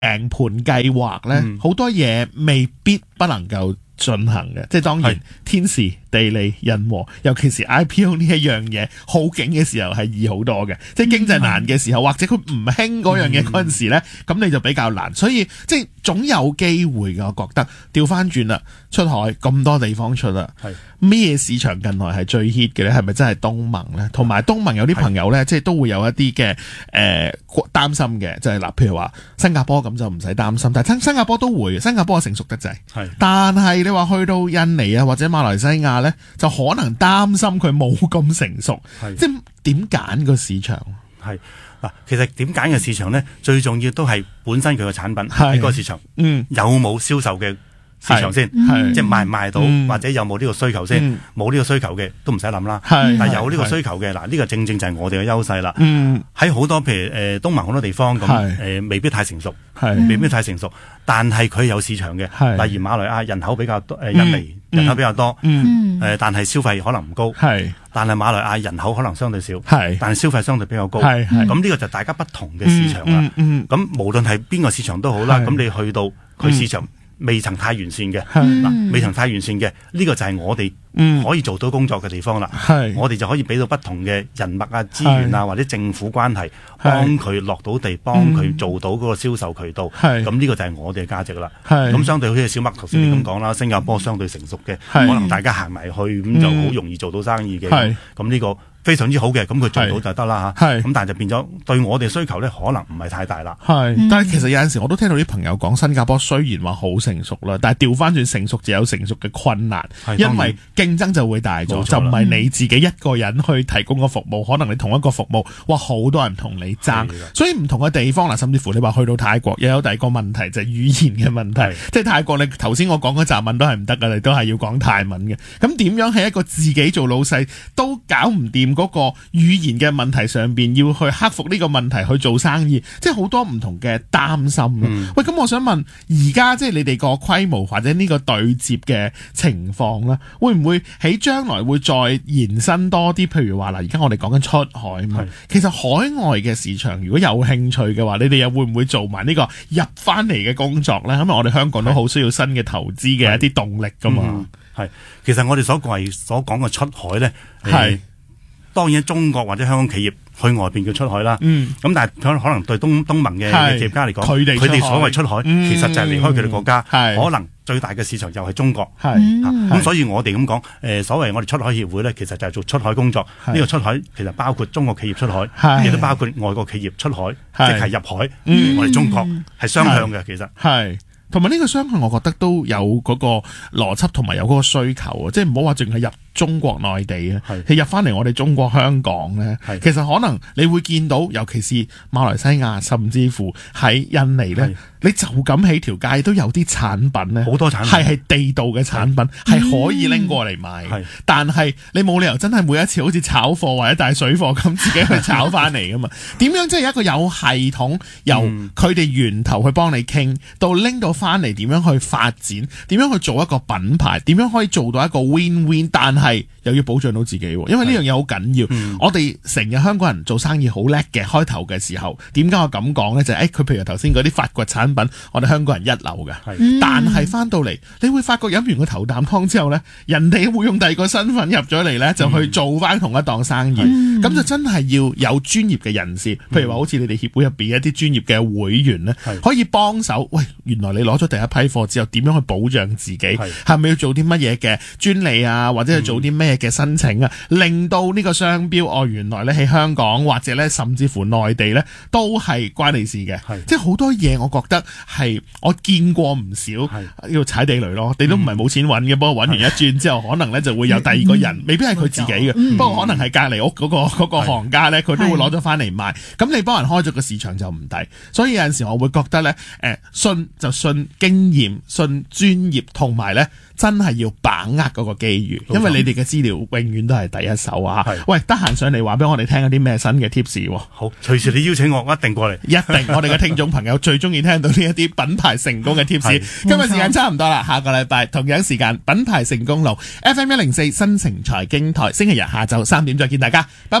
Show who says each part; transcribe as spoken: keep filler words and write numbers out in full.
Speaker 1: 贏盤計劃咧，好、嗯、多嘢未必不能夠進行嘅，即係當然天時地利人和，尤其是 I P O 呢一樣嘢好景嘅時候係易好多嘅，即係經濟難嘅時候，或者佢唔興嗰樣嘢嗰陣時咧，咁、嗯、你就比較難，所以即係總有機會嘅。我覺得調翻轉啦，出海咁多地方出啦，咩市場近來係最 hit 嘅咧？係咪真係東盟咧？同埋東盟有啲朋友咧，即係都會有一啲嘅誒擔心嘅，就係、是、嗱，譬如話新加坡咁就唔使擔心，但係新新加坡都會，新加坡成熟得滯，但係你話去到印尼啊或者馬來西亞咧，就可能擔心佢冇咁成熟，即係點揀個市場？
Speaker 2: 係嗱，其實點揀嘅市場咧，最重要都係本身佢個產品喺嗰個市場，嗯，有冇銷售嘅市場先，即係賣唔賣到，嗯、或者有冇呢個需求先，冇、嗯、呢個需求嘅都唔使諗啦。但係有呢個需求嘅，嗱呢、呢個正正就係我哋嘅優勢啦。喺、嗯、好多譬如誒、呃、東盟好多地方咁誒、呃，未必太成熟，未必太成熟，但係佢有市場嘅。例如馬來亞人口比較多，誒、呃、印尼、嗯、人口比較多，誒、嗯呃、但係消費可能唔高，但係馬來亞人口可能相對少，但係消費相對比較高。咁呢個就大家不同嘅市場啦。咁、嗯嗯嗯、無論係邊個市場都好啦，咁你去到佢市場。嗯未曾太完善嘅，嗱，未曾太完善嘅，呢、這個就係我哋可以做到工作嘅地方啦。我哋就可以俾到不同嘅人脈啊、資源啊，或者政府關係，幫佢落到地，幫佢做到嗰個銷售渠道。咁呢個就係我哋嘅價值啦。咁相對好似小麥頭先你咁講啦，新加坡相對成熟嘅，可能大家行埋去咁就好容易做到生意嘅。咁呢、這個非常之好嘅，咁佢做到就得啦嚇。咁但係就變咗對我哋需求咧，可能唔係太大啦。係、嗯，
Speaker 1: 但係其實有陣時我都聽到啲朋友講，新加坡雖然話好成熟啦，但係調翻轉成熟就有成熟嘅困難，因為競爭就會大咗，就唔係你自己一個人去提供個服務，可能你同一個服務，哇好多人同你爭，所以唔同嘅地方啦，甚至乎你話去到泰國，又有第二個問題就係、是、語言嘅問題，即係泰國你頭先我講嗰雜文都係唔得㗎，你都係要講泰文嘅。咁點樣喺一個自己做老細都搞唔掂嗰個語言嘅問題上邊，要去克服呢個問題去做生意，即係好多唔同嘅擔心、嗯、喂，咁我想問，而家即係你哋個規模或者呢個對接嘅情況咧，會唔會喺將來會再延伸多啲？譬如話嗱，而家我哋講緊出海嘛，其實海外嘅市場如果有興趣嘅話，你哋又會唔會做埋呢個入翻嚟嘅工作咧？因為我哋香港都好需要新嘅投資嘅一啲動力噶嘛。
Speaker 2: 係、嗯，其實我哋所謂所講嘅出海咧，係。當然中國或者香港企業去外邊叫出海啦，咁、嗯、但係可能對東東盟嘅企業家嚟講，佢哋佢哋所謂出海，嗯、其實就係離開佢哋國家，可能最大嘅市場就係中國。咁、嗯、所以我哋咁講，誒、呃、所謂我哋出海協會咧，其實就係做出海工作。呢、這個出海其實包括中國企業出海，亦都包括外國企業出海，即係入海。嗯、我哋中國係雙向嘅，其實係。
Speaker 1: 同埋呢個雙向，我覺得都有嗰個邏輯同埋有嗰個需求啊！即係唔好話淨係入中國內地啊，係入翻嚟我哋中國香港咧，其實可能你會見到，尤其是馬來西亞，甚至乎喺印尼咧，你就咁喺條街都有啲產品咧，好多產品係係地道嘅產品，係可以拎過嚟賣。係，但係你冇理由真係每一次好似炒貨或者帶水貨咁自己去炒翻嚟噶嘛？點樣即係一個有系統，由佢哋源頭去幫你傾，到拎到翻嚟點樣去發展，點樣去做一個品牌，點樣可以做到一個 win-win， 但係又要保障到自己，因為呢樣嘢好緊要。嗯、我哋成日香港人做生意好叻嘅，開頭嘅時候，點解我咁講呢？就係、是、誒，佢、欸、譬如頭先嗰啲發掘產品，我哋香港人一流嘅，但係翻到嚟，你會發覺飲完個頭啖湯之後呢，人哋會用第二個身份入咗嚟呢，就去做翻同一檔生意，咁、嗯、就真係要有專業嘅人士，譬如話好似你哋協會入邊一啲專業嘅會員呢，可以幫手。喂，原來你攞咗第一批貨之後，點樣去保障自己？係咪要做啲乜嘢嘅專利啊，或者係做啲咩嘅申請啊，嗯、令到呢個商標哦，原來咧喺香港或者咧甚至乎內地咧都係關你事嘅。即係好多嘢，我覺得係我見過唔少，要踩地雷咯。你都唔係冇錢揾嘅，不過揾完一轉之後，可能咧就會有第二個人，嗯、未必係佢自己嘅，嗯、不過可能係隔離屋嗰、嗰個嗰個行家咧，佢都會攞咗翻嚟賣。咁你幫人開咗個市場就唔抵，所以有陣時我會覺得咧，誒、呃、信就信經驗，信專業，同埋咧真係要把握嗰個機遇，因為你哋嘅資料永遠都係第一手啊！喂，得閒上嚟話俾我哋聽有啲咩新嘅 tips？
Speaker 2: 好，隨時你邀請我，我一定過嚟。一
Speaker 1: 定，我哋嘅聽眾朋友最中意聽到呢一啲品牌成功嘅 tips。今日時間差唔多啦，下個禮拜同樣時間品牌成功路 F M 一零四新城財經台，星期日下晝三點再見大家，拜拜。